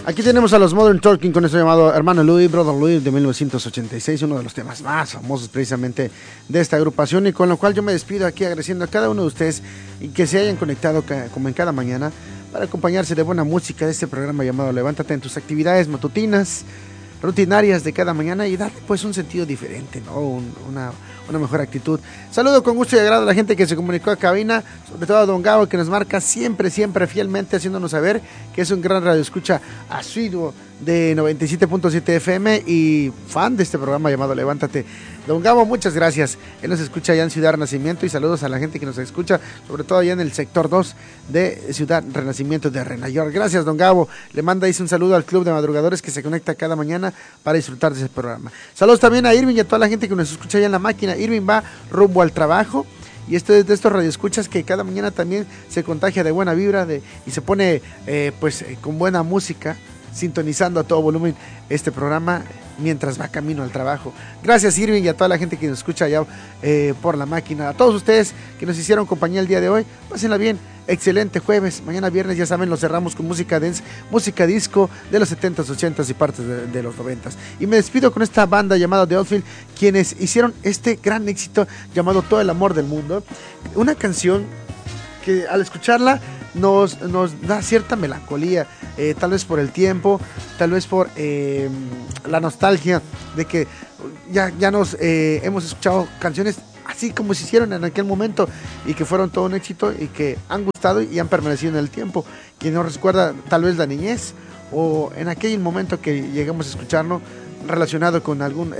Aquí tenemos a los Modern Talking con esto llamado Hermano Louis, Brother Louis de 1986, uno de los temas más famosos precisamente de esta agrupación, y con lo cual yo me despido aquí agradeciendo a cada uno de ustedes y que se hayan conectado como en cada mañana para acompañarse de buena música de este programa llamado Levántate en tus actividades matutinas, rutinarias de cada mañana y darle pues un sentido diferente, ¿no? Una mejor actitud. Saludo con gusto y agrado a la gente que se comunicó a cabina, sobre todo a Don Gabo, que nos marca siempre fielmente, haciéndonos saber que es un gran radioescucha asiduo de 97.7 FM y fan de este programa llamado Levántate. Don Gabo, muchas gracias. Él nos escucha allá en Ciudad Renacimiento y saludos a la gente que nos escucha, sobre todo allá en el sector 2 de Ciudad Renacimiento de Renayor. Gracias, Don Gabo. Le manda ahí un saludo al Club de Madrugadores que se conecta cada mañana para disfrutar de ese programa. Saludos también a Irving y a toda la gente que nos escucha allá en la máquina. Irving va rumbo al trabajo y esto es de estos radioescuchas que cada mañana también se contagia de buena vibra y se pone con buena música, sintonizando a todo volumen este programa mientras va camino al trabajo. Gracias, Irving, y a toda la gente que nos escucha allá por la máquina. A todos ustedes que nos hicieron compañía el día de hoy, pásenla bien. Excelente jueves. Mañana viernes, ya saben, lo cerramos con música dance, música disco de los 70s, 80s y partes de los 90s. Y me despido con esta banda llamada The Outfield, quienes hicieron este gran éxito llamado Todo el amor del mundo. Una canción que al escucharla nos da cierta melancolía, tal vez por el tiempo, tal vez por la nostalgia de que ya nos hemos escuchado canciones así como se hicieron en aquel momento y que fueron todo un éxito y que han gustado y han permanecido en el tiempo. Quien nos recuerda tal vez la niñez o en aquel momento que llegamos a escucharlo relacionado con algún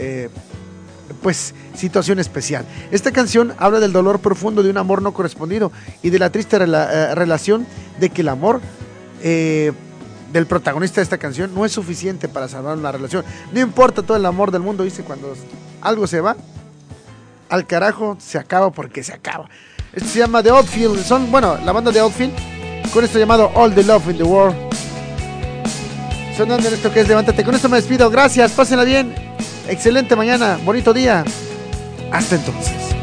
situación especial. Esta canción habla del dolor profundo de un amor no correspondido y de la triste relación de que el amor del protagonista de esta canción no es suficiente para salvar una relación. No importa todo el amor del mundo, dice, cuando algo se va al carajo, se acaba porque se acaba. Esto se llama The Outfield, la banda The Outfield, con esto llamado All the Love in the World, sonando en esto que es Levántate. Con esto me despido, gracias, pásenla bien, excelente mañana, bonito día, hasta entonces.